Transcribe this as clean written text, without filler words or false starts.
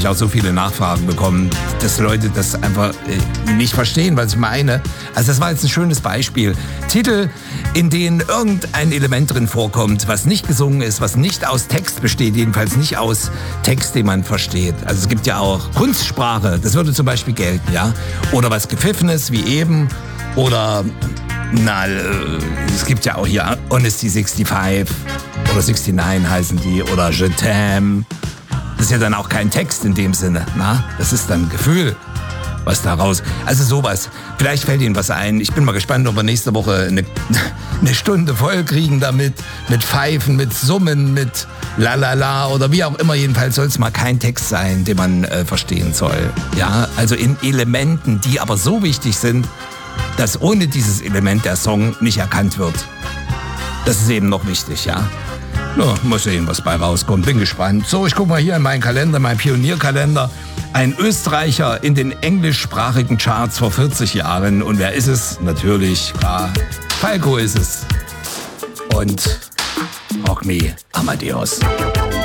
Ich habe auch so viele Nachfragen bekommen, dass Leute das einfach nicht verstehen, was ich meine. Also das war jetzt ein schönes Beispiel. Titel, in denen irgendein Element drin vorkommt, was nicht gesungen ist, was nicht aus Text besteht, jedenfalls nicht aus Text, den man versteht. Also es gibt ja auch Kunstsprache, das würde zum Beispiel gelten, ja. Oder was Gepfiffenes, wie eben. Oder, es gibt ja auch hier Honesty 65 oder 69 heißen die. Oder Je t'aime. Das ist ja dann auch kein Text in dem Sinne, na? Das ist dann Gefühl, was da raus... Also sowas. Vielleicht fällt Ihnen was ein. Ich bin mal gespannt, ob wir nächste Woche eine Stunde voll kriegen damit. Mit Pfeifen, mit Summen, mit Lalala oder wie auch immer. Jedenfalls soll es mal kein Text sein, den man verstehen soll. Ja, also in Elementen, die aber so wichtig sind, dass ohne dieses Element der Song nicht erkannt wird. Das ist eben noch wichtig, ja. Ja, mal sehen, was bei rauskommt. Bin gespannt. So, ich gucke mal hier in meinen Kalender, meinen Pionierkalender. Ein Österreicher in den englischsprachigen Charts vor 40 Jahren. Und wer ist es? Natürlich, klar, Falco ist es. Und Rock Me Amadeus.